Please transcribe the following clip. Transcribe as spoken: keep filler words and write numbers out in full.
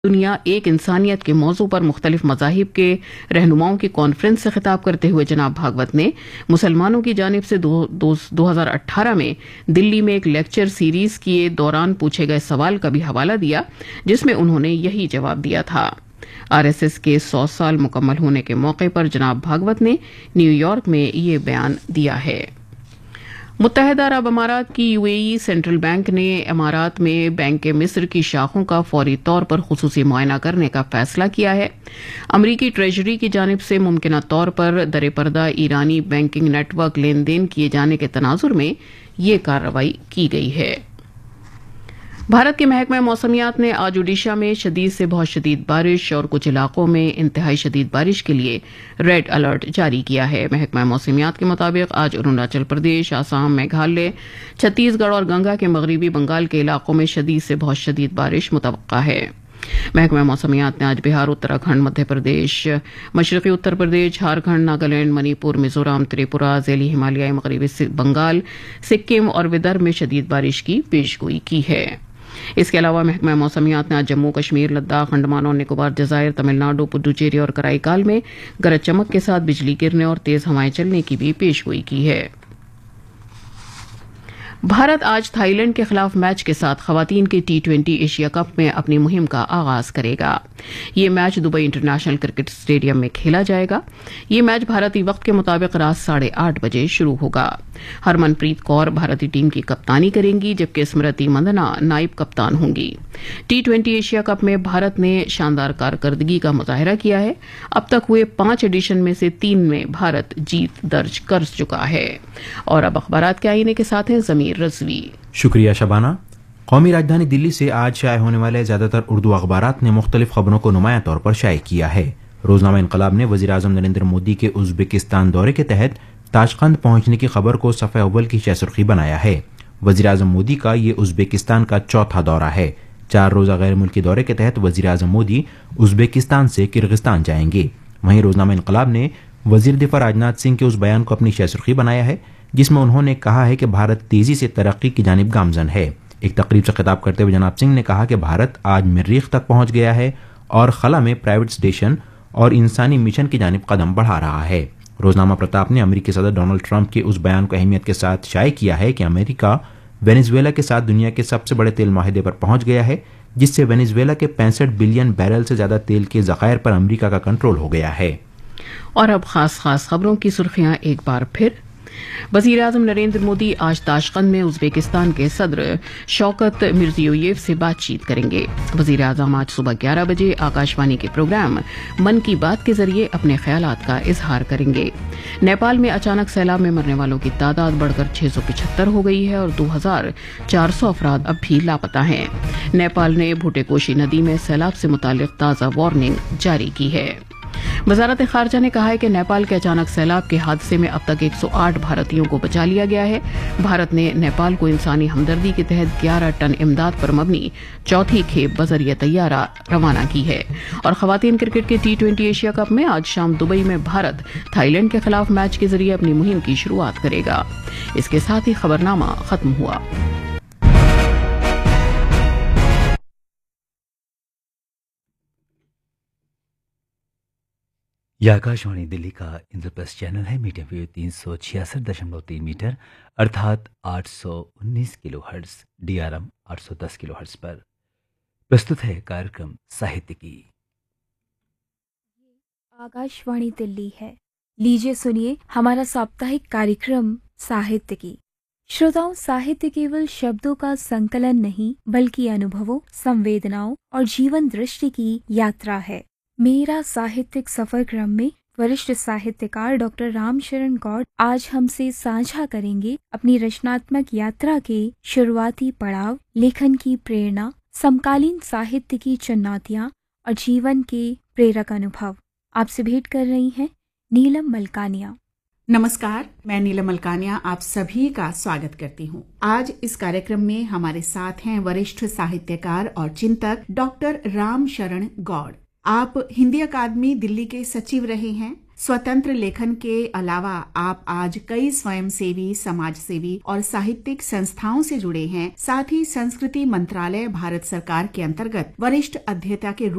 दुनिया एक इंसानियत के मौजू पर मुख्तलिफ मज़ाहिब के रहनुमाओं की कॉन्फ्रेंस से खिताब करते हुए जनाब भागवत ने मुसलमानों की जानिब से दो, दो, दो हज़ार अठारह में दिल्ली में एक लेक्चर सीरीज के दौरान पूछे गए सवाल का भी हवाला दिया, जिसमें उन्होंने यही जवाब दिया था। आरएसएस के सौ साल मुकम्मल होने के मौके पर जनाब भागवत ने न्यूयॉर्क में ये बयान दिया है। मुत्तहिदा अरब अमारात की यूएई सेंट्रल बैंक ने अमारात में बैंक मिस्र की शाखों का फौरी तौर पर खुसूसी मुआयना करने का फैसला किया है। अमरीकी ट्रेजरी की जानिब से मुमकिना तौर पर दरे पर्दा ईरानी बैंकिंग नेटवर्क लेन देन किए जाने के तनाजुर में ये कार्रवाई की गई है। भारत के महकमा मौसमियात ने आज ओडिशा में शदीद से बहुत शदीद बारिश और कुछ इलाकों में इंतहाई शदीद बारिश के लिए रेड अलर्ट जारी किया है। महकमा मौसमियात के मुताबिक आज अरुणाचल प्रदेश, आसाम, मेघालय, छत्तीसगढ़ और गंगा के मगरबी बंगाल के इलाकों में शदीद से बहुत शदीद बारिश मुतवक्का है। महकमा मौसमियात ने आज बिहार, उत्तराखंड, मध्य प्रदेश, मशरकी उत्तर प्रदेश, झारखंड, नागालैंड, मणिपुर, मिजोरम, त्रिपुरा, ज़ैली हिमालयाई मगरबी बंगाल, सिक्किम और विदर्भ में शदीद बारिश की पेशगोई की है। इसके अलावा महकमा मौसमियात ने आज जम्मू कश्मीर, लद्दाख, अंडमान और निकोबार, जजायर, तमिलनाडु, पुडुचेरी और कराईकाल में गरज चमक के साथ बिजली गिरने और तेज हवाएं चलने की भी पेशगोई की है। भारत आज थाईलैंड के खिलाफ मैच के साथ खवातीन के टी ट्वेंटी एशिया कप में अपनी मुहिम का आगाज करेगा। ये match Dubai international cricket stadium में खेला जाएगा। ये मैच भारतीय वक्त के मुताबिक रात साढ़े आठ बजे शुरू होगा। हरमनप्रीत कौर भारतीय टीम की कप्तानी करेंगी, जबकि स्मृति मंदना नायब कप्तान होंगी। टी ट्वेंटी एशिया कप में भारत ने शानदार कारकर्दगी का मुजाहिरा किया है। अब तक हुए पांच एडिशन में से तीन में भारत जीत दर्ज कर चुका है। और अब अखबारात के आईने के साथ हैं जमीर रजवी। शुक्रिया शबाना। कौमी राजधानी दिल्ली से आज शाये होने वाले ज्यादातर उर्दू अखबारात ने मुख्तलिफ खबरों को नुमायां तौर पर शाये किया है। रोजनामा इनकलाब ने वजीर आजम नरेंद्र मोदी के उज्बेकिस्तान दौरे के तहत ताशकंद पहुंचने की खबर को सफ़े अव्वल की शहसुर्खी बनाया है। वजीर आजम मोदी का ये उज्बेकिस्तान का चौथा दौरा है। चार रोजा गैर मुल्की दौरे के तहत वजीर आजम मोदी उज्बेकिस्तान से किर्गिस्तान जाएंगे। वहीं रोजनामा इनकलाब ने वजीर दिफा राजनाथ सिंह के उस बयान को अपनी शहसुर्खी बनाया है जिसमें उन्होंने कहा है कि भारत तेजी से तरक्की की जानिब गामजन है। एक तकरीब से खिताब करते हुए जनाब सिंह ने कहा कि भारत आज मरीख तक पहुंच गया है और खला में प्राइवेट स्टेशन और इंसानी मिशन की जानिब कदम बढ़ा रहा है। रोजनामा प्रताप ने अमेरिकी सदर डोनाल्ड ट्रंप के उस बयान को अहमियत के साथ शाये किया है कि अमेरिका वेनेजुएला के साथ दुनिया के सबसे बड़े तेल माहिदे पर पहुंच गया है, जिससे वेनेजुएला के पैंसठ बिलियन बैरल से ज्यादा तेल के जखायर पर अमेरिका का कंट्रोल हो गया है। और अब खास खास खबरों की सुर्खियां एक बार फिर। वजीर आजम नरेंद्र मोदी आज ताशकंद में उज्बेकिस्तान के सदर शौकत मिर्जियोयेव से बातचीत करेंगे। वजीर आजम आज सुबह ग्यारह बजे आकाशवाणी के प्रोग्राम मन की बात के जरिए अपने ख्यालात का इजहार करेंगे। नेपाल में अचानक सैलाब में मरने वालों की तादाद बढ़कर छह सौ पिछहत्तर हो गई है और दो हजार चार सौ अफराद अब भी लापता हैं। नेपाल ने भूटेकोशी नदी में सैलाब से मुतालिक ताज़ा वार्निंग जारी की है। वजारत खारजा ने कहा है कि नेपाल के अचानक सैलाब के हादसे में अब तक एक सौ आठ भारतीयों को बचा लिया गया है। भारत ने नेपाल को इंसानी हमदर्दी के तहत ग्यारह टन इमदाद पर मबनी चौथी खेप बजरिया तैयारा रवाना की है। और खवातीन क्रिकेट के टी ट्वेंटी एशिया कप में आज शाम दुबई में भारत थाईलैंड के खिलाफ मैच के जरिए अपनी मुहिम की शुरुआत करेगा। इसके साथ ही खबरनामा खत्म हुआ। यह आकाशवाणी दिल्ली का इंद्रप्रस्थ चैनल है। मीडियम वेव तीन सौ छियासठ दशमलव तीन मीटर अर्थात आठ सौ उन्नीस किलो हर्ट्ज, डीआरएम आठ सौ दस किलो हर्ट्ज पर प्रस्तुत है कार्यक्रम साहित्य की। आकाशवाणी दिल्ली है। लीजिए सुनिए हमारा साप्ताहिक कार्यक्रम साहित्य की। श्रोताओं, साहित्य केवल शब्दों का संकलन नहीं बल्कि अनुभवों, संवेदनाओं और जीवन दृष्टि की यात्रा है। मेरा साहित्यिक सफर क्रम में वरिष्ठ साहित्यकार डॉक्टर रामशरण गौड़ आज हमसे साझा करेंगे अपनी रचनात्मक यात्रा के शुरुआती पड़ाव, लेखन की प्रेरणा, समकालीन साहित्य की चुनौतियां और जीवन के प्रेरक अनुभव। आपसे भेंट कर रही हैं नीलम मलकानिया। नमस्कार, मैं नीलम मलकानिया आप सभी का स्वागत करती हूँ। आज इस कार्यक्रम में हमारे साथ हैं वरिष्ठ साहित्यकार और चिंतक डॉक्टर रामशरण गौड़। आप हिंदी अकादमी दिल्ली के सचिव रहे हैं, स्वतंत्र लेखन के अलावा आप आज कई स्वयंसेवी, समाजसेवी और साहित्यिक संस्थाओं से जुड़े हैं। साथ ही संस्कृति मंत्रालय भारत सरकार के अंतर्गत वरिष्ठ अध्येता के